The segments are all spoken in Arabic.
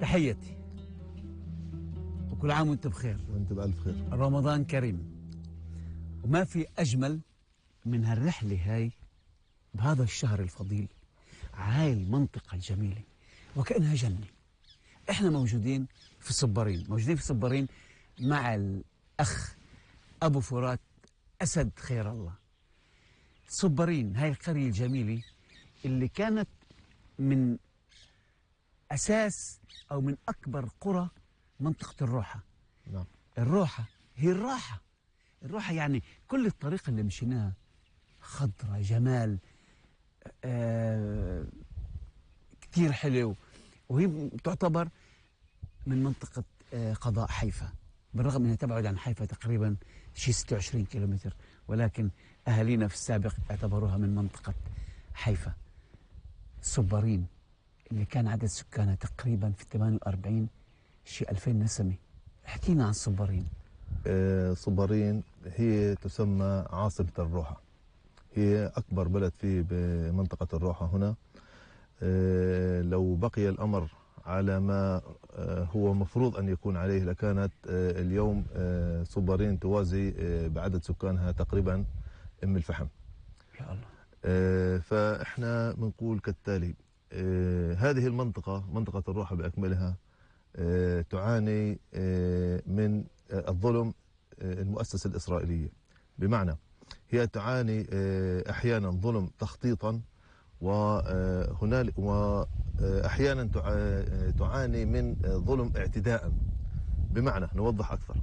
تحياتي وكل عام وانت بخير. وانت بألف خير. رمضان كريم. وما في أجمل من هالرحلة هاي بهذا الشهر الفضيل، هاي المنطقة الجميلة وكأنها جنة. احنا موجودين في صبارين مع الأخ أبو فرات أسد خير الله. صبارين هاي القرية الجميلة اللي كانت من أساس أو من أكبر قرى منطقة الروحة. نعم. الروحة هي الروحة يعني كل الطريق اللي مشيناها خضرة جمال كتير حلو، وهي تعتبر من منطقة قضاء حيفا، بالرغم أنها تبعد عن حيفا تقريبا شي 26 كيلومتر، ولكن أهالينا في السابق اعتبروها من منطقة حيفا. صبارين اللي كان عدد سكانها تقريبا في 48 شي 2000 نسمة. احكينا عن صبارين. صبارين هي تسمى عاصمة الروحة، هي أكبر بلد في بمنطقة الروحة هنا. لو بقي الأمر على ما هو مفروض أن يكون عليه لكانت اليوم صبارين توازي بعدد سكانها تقريبا أم الفحم. يا الله. فإحنا بنقول كالتالي: هذه المنطقة، منطقة الروحة بأكملها، تعاني من الظلم المؤسسة الإسرائيلية. بمعنى هي تعاني أحيانا ظلم تخطيطا، وأحيانا تعاني من ظلم اعتداء. بمعنى نوضح أكثر.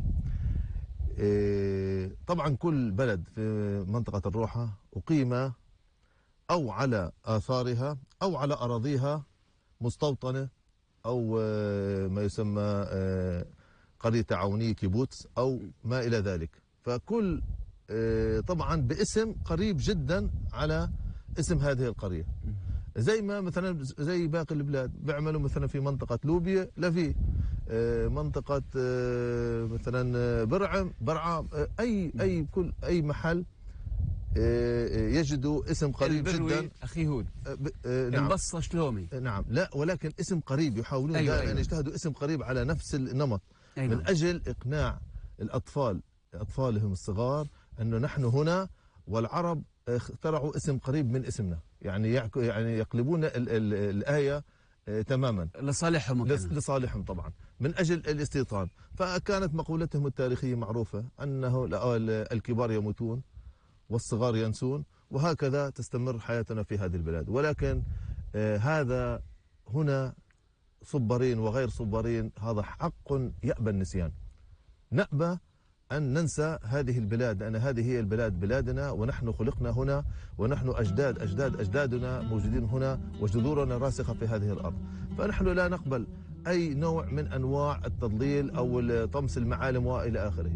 طبعا كل بلد في منطقة الروحة أقيم أو على آثارها أو على أراضيها مستوطنة أو ما يسمى قرية تعاونية كيبوتس أو ما إلى ذلك. فكل طبعا باسم قريب جدا على اسم هذه القرية. زي ما مثلا زي باقي البلاد بيعملوا مثلا في منطقة لوبيا لفي منطقة مثلا برعم أي محل يجدوا اسم قريب جدا. أخي هود. نعم. البصة شلومي. نعم. لا، ولكن اسم قريب، يحاولون دائما أن يجتهدوا اسم قريب على نفس النمط. من أجل إقناع أطفالهم الصغار أنه نحن هنا والعرب اخترعوا اسم قريب من اسمنا، يعني يقلبون الآية تماما لصالحهم طبعا من أجل الاستيطان. فكانت مقولتهم التاريخية معروفة أنه الكبار يموتون والصغار ينسون، وهكذا تستمر حياتنا في هذه البلاد. ولكن هذا هنا صبارين وغير صبارين هذا حق يأبى النسيان. نأبى أن ننسى هذه البلاد، لأن هذه هي البلاد بلادنا، ونحن خلقنا هنا، ونحن أجدادنا موجودين هنا، وجذورنا راسخة في هذه الأرض. فنحن لا نقبل أي نوع من أنواع التضليل أو طمس المعالم وإلى آخره.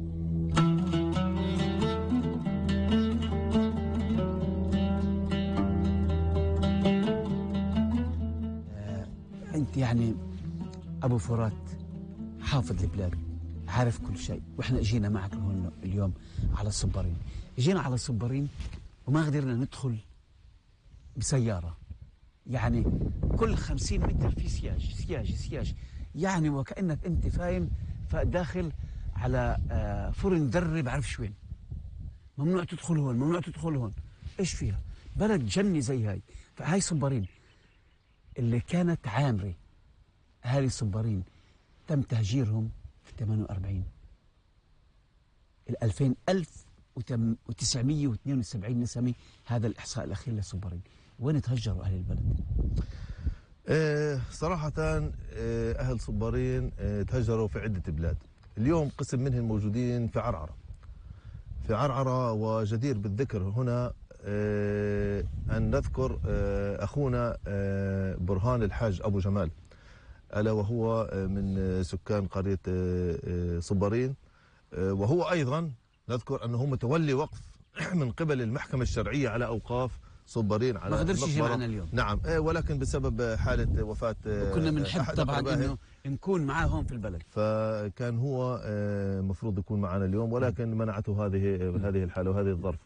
أنت يعني أبو فرات حافظ البلاد، عارف كل شيء، وإحنا اجينا معك هون اليوم على الصبارين. اجينا على الصبارين وما قدرنا ندخل بسيارة، يعني كل 50 متر في سياج يعني وكأنك أنت فاهم داخل على فرن ذري بعرفش وين. ممنوع تدخل هون، إيش فيها؟ بلد جنة زي هاي. فهاي صبارين اللي كانت عامرة، أهالي صبارين تم تهجيرهم في 48 1972 نسمة. هذا الإحصاء الأخير لصبارين. وين تهجروا أهل البلد؟ صراحة أهل صبارين تهجروا في عدة بلاد. اليوم قسم منهم موجودين في عرعرة. وجدير بالذكر هنا أن نذكر أخونا برهان الحاج أبو جمال، ألا وهو من سكان قرية صبارين، وهو أيضا نذكر أنه متولي وقف من قبل المحكمة الشرعية على أوقاف صبارين على ما قدرش يجي معنا اليوم. نعم. ولكن بسبب حالة وفاة كنا بنحب طبعا انه نكون معاه هون في البلد، فكان هو مفروض يكون معنا اليوم، ولكن منعته هذه الحالة وهذه الظرف.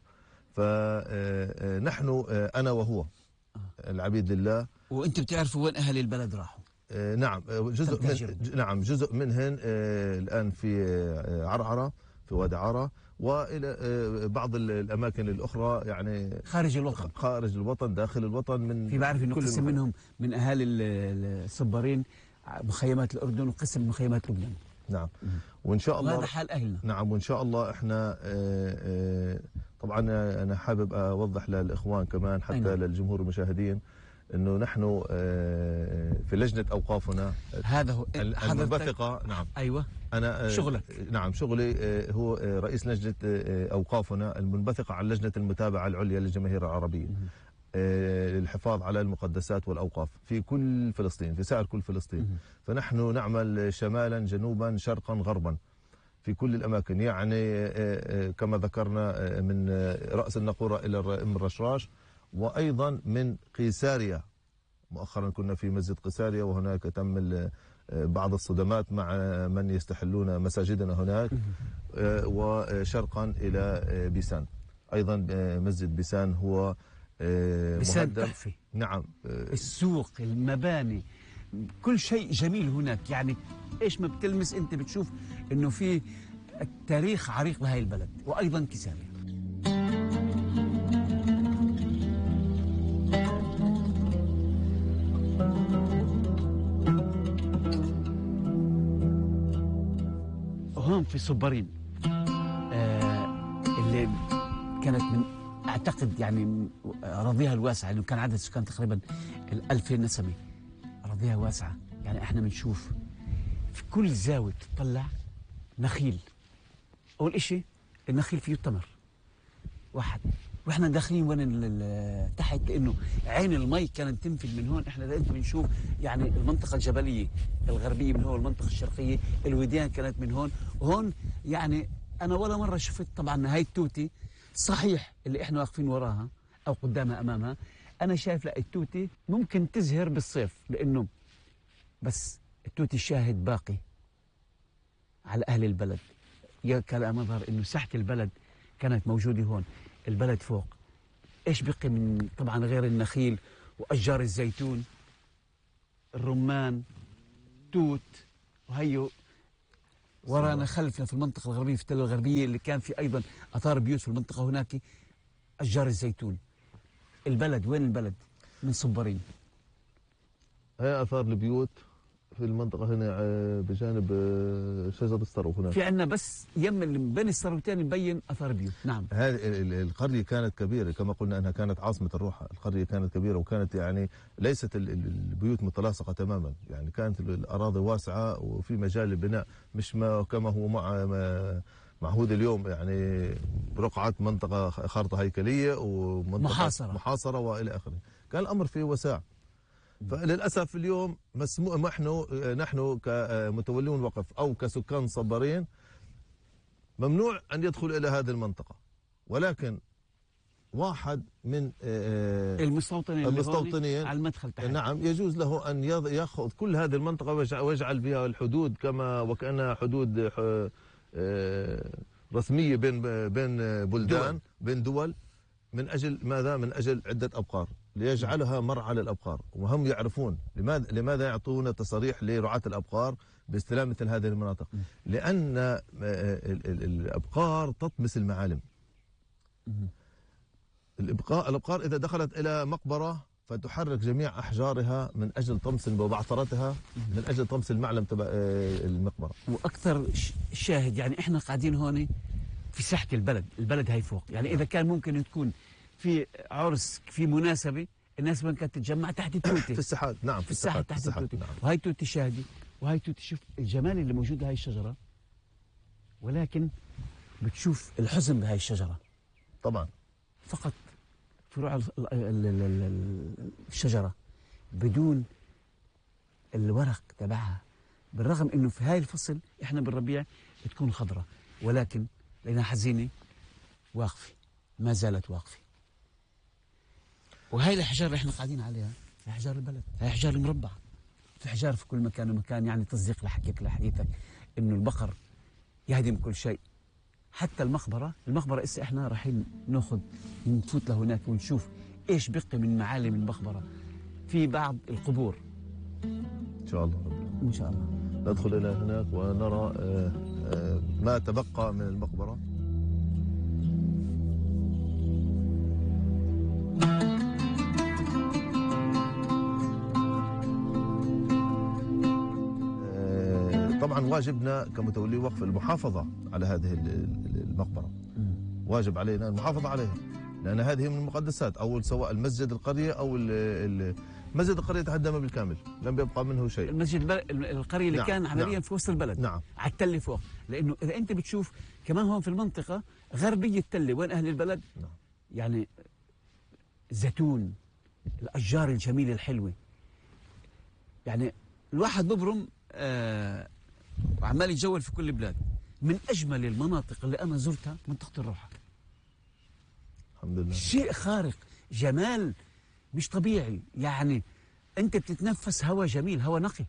فنحن أنا وهو العبيد لله. وانت بتعرفوا وين أهل البلد راحوا؟ نعم جزء منهن الآن في عرعرة، في وادي عرة، وإلى بعض الأماكن الأخرى يعني خارج الوطن داخل الوطن. من في بعرف إنه قسم منهم من أهالي الصبارين مخيمات الأردن وقسم مخيمات لبنان. نعم وإن شاء الله هذا حال أهلنا. نعم وإن شاء الله إحنا طبعا أنا حابب أوضح للإخوان كمان حتى للجمهور المشاهدين انه نحن في لجنه اوقافنا هذا هو المنبثقه. نعم ايوه انا شغلك. نعم شغلي هو رئيس لجنه اوقافنا المنبثقه عن لجنه المتابعه العليا للجماهير العربيه للحفاظ على المقدسات والاوقاف في كل فلسطين، في سائر كل فلسطين. فنحن نعمل شمالا جنوبا شرقا غربا في كل الاماكن، يعني كما ذكرنا من راس النقوره الى ام الرشراش، وأيضا من قيساريا. مؤخرا كنا في مسجد قيساريا وهناك تم بعض الصدمات مع من يستحلون مساجدنا هناك، وشرقا إلى بيسان. أيضا مسجد بيسان هو بيسان تحفة. نعم السوق، المباني، كل شيء جميل هناك. يعني إيش ما بتلمس أنت بتشوف إنه في التاريخ عريق لهي البلد. وأيضا كيساريا. هون في صبارين اللي كانت من اعتقد يعني اراضيها الواسعه، لانه كان عدد السكان تقريبا 1000 نسمه. اراضيها واسعه، يعني احنا بنشوف في كل زاويه تطلع نخيل. اول شيء النخيل فيه تمر واحد، واحنا داخلين وين تحت، كانه عين المي كانت تنفذ من هون. احنا انت بنشوف يعني المنطقه الجبليه الغربيه من هون، المنطقه الشرقيه الوديان كانت من هون. وهون يعني انا ولا مره شفت طبعا هاي التوتي صحيح اللي احنا واقفين وراها او قدامها امامها. انا شايف لا التوتي ممكن تزهر بالصيف، لانه بس التوتي الشاهد باقي على اهل البلد. يا كلام مظهر انه ساحه البلد كانت موجوده هون. البلد فوق ايش بقي من طبعا غير النخيل واشجار الزيتون، الرمان، توت. وهيو ورانا خلفنا في المنطقه الغربيه، في التله الغربيه اللي كان في ايضا اثار بيوت في المنطقه هناك، اشجار الزيتون. البلد وين البلد؟ من صبارين. هي اثار البيوت في المنطقة هنا بجانب شجر الثرو. هناك في عندنا بس يم بين الثروتين مبين اثار بيوت. نعم هذه القرية كانت كبيرة كما قلنا انها كانت عاصمة الروحة. القرية كانت كبيرة وكانت يعني ليست البيوت متلاصقة تماما، يعني كانت الاراضي واسعة وفي مجال للبناء، مش ما كما هو معهود اليوم، يعني رقعة منطقة خارطة هيكلية ومنطقة محاصرة والى اخره. كان الامر فيه وساع. فللاسف اليوم مسموح نحن كمتولين الوقف او كسكان صبارين ممنوع ان يدخل الى هذه المنطقه، ولكن واحد من المستوطنين على المدخل تحت نعم يجوز له ان ياخذ كل هذه المنطقه ويجعل فيها الحدود كما وكانها حدود رسميه بين بلدان بين دول. من اجل ماذا؟ من اجل عده ابقار، ليجعلها مرعى للابقار. وهم يعرفون لماذا يعطون تصاريح لرعاة الابقار باستلام مثل هذه المناطق، لان الابقار تطمس المعالم. الابقار اذا دخلت الى مقبره فتحرك جميع احجارها من اجل طمس وبعثرتها، من اجل طمس المعلم تبع المقبره. واكثر شاهد يعني احنا قاعدين هون في ساحه البلد هاي فوق. يعني اذا كان ممكن تكون في عرس، في مناسبه، الناس وين كانت تتجمع؟ تحت التوته في الساحات. نعم في الساحات تحت التوته. نعم. وهي توته شاهدي، وهي توته. شوف الجمال اللي موجود بهاي الشجره، ولكن بتشوف الحزن بهاي الشجره. طبعا فقط فروع الشجره بدون الورق تبعها، بالرغم انه في هاي الفصل احنا بالربيع بتكون خضراء، ولكن لانها حزينه واقفه، ما زالت واقفه. وهي الاحجار اللي احنا قاعدين عليها هي احجار البلد، هي احجار المربع. في احجار في كل مكان ومكان. يعني تصديق لحديثك انه البقر يهدم كل شيء، حتى المقبره هسه احنا رايحين نفوت لهناك ونشوف ايش بقي من معالم المقبره. في بعض القبور شاء الله إن شاء الله. ندخل إلى هناك ونرى ما تبقى من المقبرة. طبعا واجبنا كمتولي وقف المحافظة على هذه المقبرة. واجب علينا المحافظة عليها، لأن هذه من المقدسات، أو سواء المسجد القرية أو مسجد القرية تهدم بالكامل، لم يبقى منه شيء. المسجد القرية اللي كان عمليا في وسط البلد، نعم، على التلة فوق. لأنه إذا أنت بتشوف كمان هون في المنطقة غربية التلة، وين أهل البلد؟ نعم. يعني زيتون، الأشجار الجميلة الحلوة، يعني الواحد ببرم وعمال يتجول في كل البلاد. من أجمل المناطق اللي أنا زرتها منطقة الروحة. الحمد لله. شيء خارق، جمال مش طبيعي. يعني أنت بتتنفس هواء جميل، هواء نقي.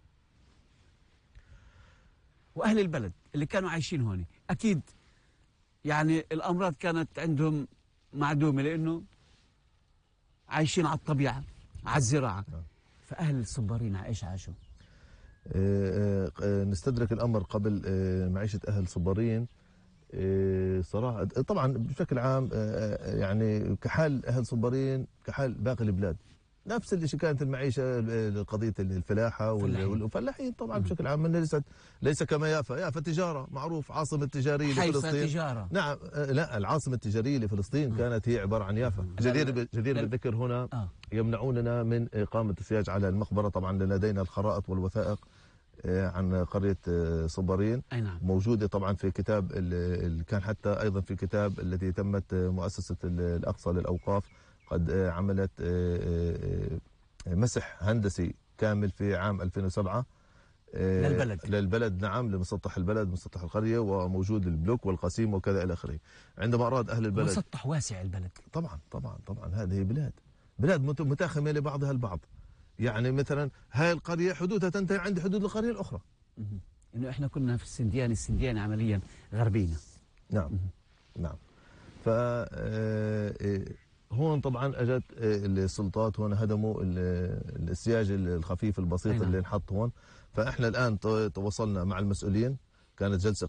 وأهل البلد اللي كانوا عايشين هون أكيد يعني الأمراض كانت عندهم معدومة، لأنه عايشين على الطبيعة، على الزراعة. فأهل الصبارين إيش عاشوا؟ نستدرك الأمر قبل معيشة أهل صبارين. صراحة طبعا بشكل عام يعني كحال أهل صبارين كحال باقي البلاد، نفس الشيء كانت المعيشة، قضية الفلاحة والفلاحين طبعا بشكل عام. ليس كما يافا. يافا تجارة، معروف، عاصمة تجارية لفلسطين. تجارة. نعم، لا، العاصمة التجارية لفلسطين كانت هي عبارة عن يافا. جدير بالذكر هنا يمنعوننا من إقامة السياج على المقبرة. طبعا لدينا الخرائط والوثائق عن قرية صبارين. نعم. موجودة طبعا في كتاب كان حتى أيضا في كتاب الذي تمت مؤسسة الأقصى للأوقاف قد عملت مسح هندسي كامل في عام 2007 للبلد. نعم، لمسطح البلد، مسطح القرية، وموجود البلوك والقسيم وكذا إلى آخره. عندما أراد أهل البلد، مسطح واسع البلد. طبعا هذه بلاد متاخمة لبعضها البعض. يعني مثلا هاي القرية حدودها تنتهي عند حدود القرية الأخرى. إنه إحنا كنا في السنديان عمليا غربينا. نعم. نعم. ف هون طبعا اجت السلطات، هون هدموا السياج الخفيف البسيط اللي انحط هون. فاحنا الان تواصلنا مع المسؤولين. كانت جلسه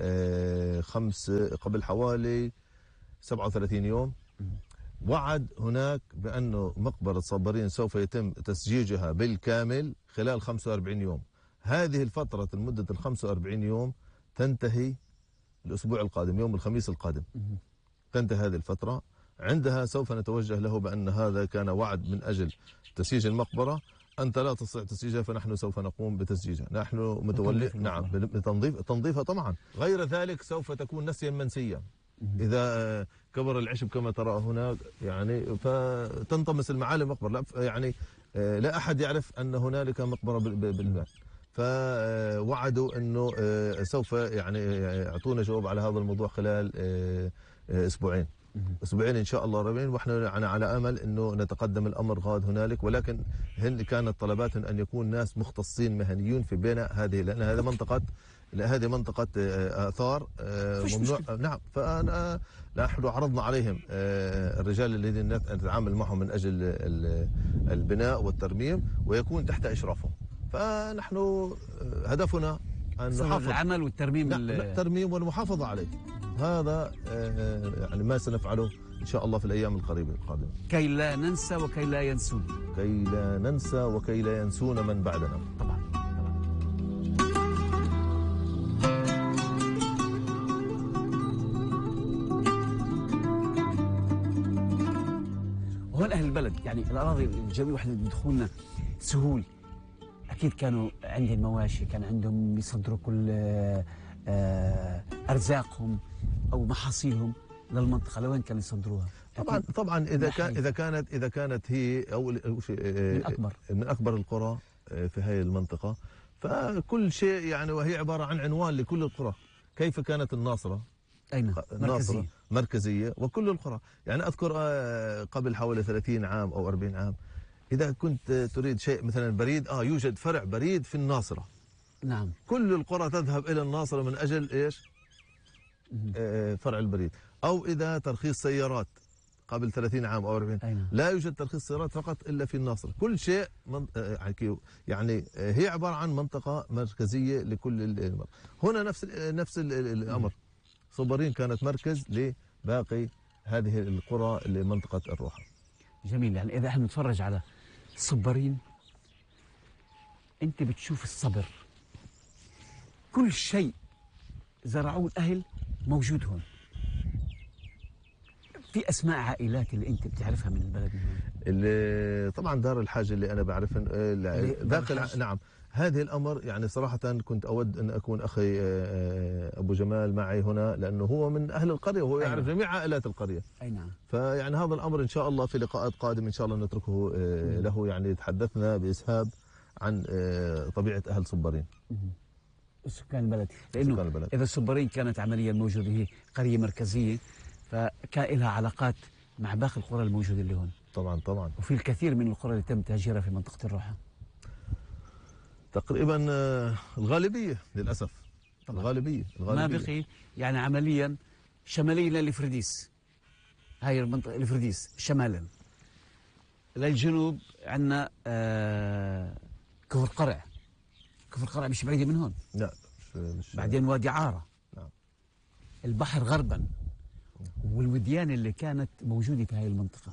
قبل حوالي 37 يوم. وعد هناك بانه مقبره صبارين سوف يتم تسجيجها بالكامل خلال 45 يوم. هذه الفتره لمده ال 45 يوم تنتهي الاسبوع القادم، يوم الخميس القادم تنتهي هذه الفتره. عندها سوف نتوجه له بأن هذا كان وعد من أجل تسجيج المقبرة. أنت لا تستطيع تسجيجها، فنحن سوف نقوم بتسجيجها. نحن متولي نعم بتنظيفها طبعا. غير ذلك سوف تكون نسيا منسيا. إذا كبر العشب كما ترى هنا يعني، فتنطمس المعالم مقبرة. يعني لا أحد يعرف أن هنالك مقبرة بالمال. فوعدوا أنه سوف يعني يعطونا جواب على هذا الموضوع خلال أسبوعين إن شاء الله ربين. واحنا على أمل أنه نتقدم الأمر غاد هنالك. ولكن كانت طلباتهم أن يكون ناس مختصين مهنيون في بناء هذه، لأن هذه منطقة آثار ممنوع. نعم. فأنا نحن عرضنا عليهم الرجال الذين نتعامل معهم من أجل البناء والترميم، ويكون تحت إشرافهم. فنحن هدفنا أن نحافظ العمل والترميم. الترميم والمحافظة عليه. هذا يعني ما سنفعله إن شاء الله في الأيام القادمة. كي لا ننسى وكي لا ينسون. كي لا ننسى وكي لا ينسون من بعدنا. طبعا. وهون أهل البلد يعني الأراضي الجميلة واحد دخولنا سهول. أكيد كانوا عندهم مواشي، كان عندهم يصدروا كل أرزاقهم أو محاصيلهم للمنطقة. لوين كانوا يصدروها؟ طبعا إذا كانت هي أول شيء من أكبر القرى في هذه المنطقة. فكل شيء يعني، وهي عبارة عن عنوان لكل القرى. كيف كانت الناصرة؟ مركزية وكل القرى. يعني أذكر قبل حوالي 30 عام أو 40 عام، إذا كنت تريد شيء مثلا بريد، يوجد فرع بريد في الناصرة. نعم. كل القرى تذهب إلى الناصرة من أجل إيش؟ فرع البريد. أو إذا ترخيص سيارات، قبل 30 عام أو 40. لا يوجد ترخيص سيارات فقط إلا في الناصرة. كل شيء يعني هي عبارة عن منطقة مركزية لكل هنا نفس الأمر. صبرين كانت مركز لباقي هذه القرى لمنطقة الروحة. جميل. يعني إذا احنا نتفرج على صبرين أنت بتشوف الصبر، كل شيء زرعوه الأهل موجود هون. في أسماء عائلات اللي أنت بتعرفها من البلد اللي طبعا دار الحاج اللي أنا بعرفها داخل. نعم، هذه الأمر يعني صراحة كنت أود أن أكون أخي أبو جمال معي هنا، لأنه هو من أهل القرية وهو يعرف جميع عائلات القرية. أي نعم. فيعني هذا الأمر إن شاء الله في لقاءات قادمة إن شاء الله نتركه له. يعني تحدثنا بإسهاب عن طبيعة أهل صبرين، سكان البلد، لأنه إذا صبرين كانت عمليا موجودة هي قرية مركزية، فكان لها علاقات مع باقي القرى الموجودة اللي هون. طبعا. وفي الكثير من القرى اللي تم تهجيرها في منطقة الروحة. تقريبا الغالبية للأسف. طبعا. الغالبية ما بقي يعني عمليا شماليا للفرديس، هاي المنطقة الفرديس شمالا. للجنوب عندنا كفر قرع. كفر قرع مش بعيدة من هون. لا مش بعدين وادي عارة. نعم. البحر غربا. والوديان اللي كانت موجودة في هاي المنطقة،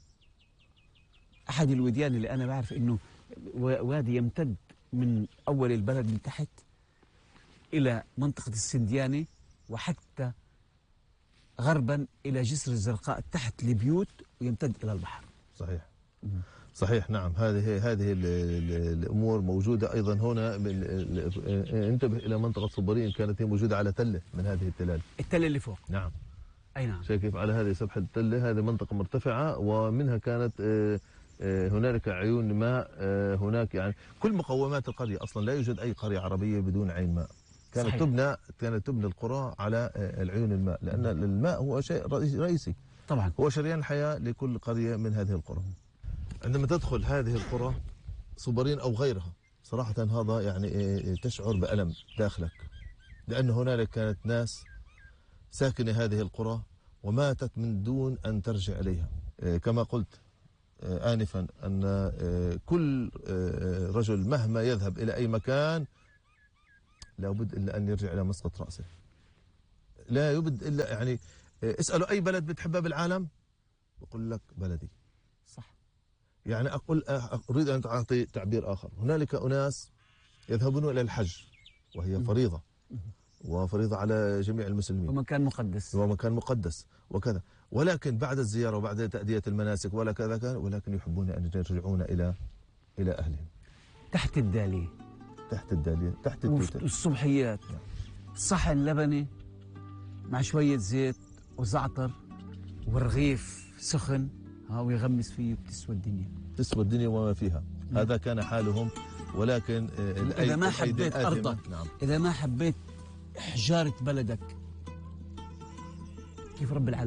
أحد الوديان اللي أنا بعرف إنه وادي يمتد من أول البلد من تحت إلى منطقة السنديانة، وحتى غربا إلى جسر الزرقاء تحت البيوت، ويمتد إلى البحر. صحيح. نعم، هذه الأمور موجودة أيضا هنا. انتبه إلى منطقة صبرين، كانت هي موجودة على تلة من هذه التلال. التلة اللي فوق. نعم. أي نعم. شايف كيف على هذه سفح التلة، هذه منطقة مرتفعة ومنها كانت هنالك عيون ماء. هناك يعني كل مقومات القرية. أصلا لا يوجد أي قرية عربية بدون عين ماء. كانت تبنى القرى على العيون الماء، لأن الماء هو شيء رئيسي. طبعا هو شريان الحياة لكل قرية من هذه القرى. عندما تدخل هذه القرى صبرين أو غيرها، صراحة هذا يعني تشعر بألم داخلك، لأن هنالك كانت ناس ساكنة هذه القرى وماتت من دون أن ترجع إليها. كما قلت آنفا أن كل رجل مهما يذهب إلى أي مكان لا بد إلا أن يرجع إلى مسقط رأسه. لا يبد إلا يعني اسألوا أي بلد بتحبها بالعالم بقول لك بلدي. صح. يعني أريد أن أعطي تعبير آخر. هنالك أناس يذهبون إلى الحج وهي فريضة، وفريضة على جميع المسلمين، ومكان مقدس وكذا، ولكن بعد الزيارة وبعد تأدية المناسك ولا كذا ولكن يحبون أن يرجعون إلى أهلهم. تحت الدالية تحت الصبحيات. صحن لبني مع شوية زيت وزعتر والرغيف سخن ويغمس فيه، تسوى الدنيا وما فيها. هذا كان حالهم. ولكن إذا ما حبيت أرضك، إذا ما حبيت حجارة بلدك، كيف رب العالمين